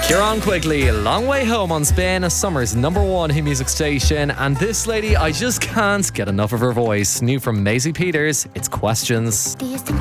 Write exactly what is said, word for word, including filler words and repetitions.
Kieran Quigley, Long Way Home on Spin, summer's number one hit music station. And this lady, I just can't get enough of her voice. New from Maisie Peters, it's Questions.